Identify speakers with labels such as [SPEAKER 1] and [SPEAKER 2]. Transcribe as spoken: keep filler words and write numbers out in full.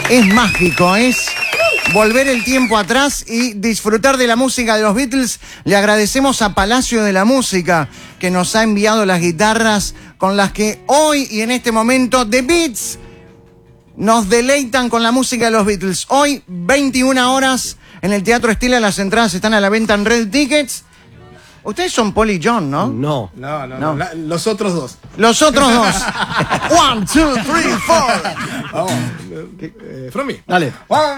[SPEAKER 1] Es mágico, es volver el tiempo atrás y disfrutar de la música de los Beatles. Le agradecemos a Palacio de la Música, que nos ha enviado las guitarras con las que hoy y en este momento The Beats nos deleitan con la música de los Beatles. Hoy, veintiuna horas, en el Teatro Estela. Las entradas están a la venta en Red Tickets. Ustedes son Paul y John, ¿no?
[SPEAKER 2] No.
[SPEAKER 3] No, no,
[SPEAKER 1] No.
[SPEAKER 3] no. La- los otros dos.
[SPEAKER 1] Los otros dos. One, two, three, four.
[SPEAKER 3] Vamos. Eh, from me.
[SPEAKER 2] Dale.
[SPEAKER 3] One,